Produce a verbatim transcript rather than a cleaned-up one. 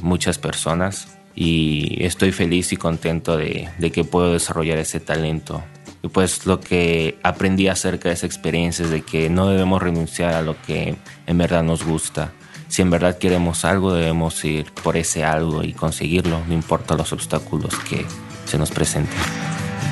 muchas personas y estoy feliz y contento de, de que puedo desarrollar ese talento. Y pues lo que aprendí acerca de esa experiencia es de que no debemos renunciar a lo que en verdad nos gusta. Si en verdad queremos algo, debemos ir por ese algo y conseguirlo, no importa los obstáculos que se nos presenten.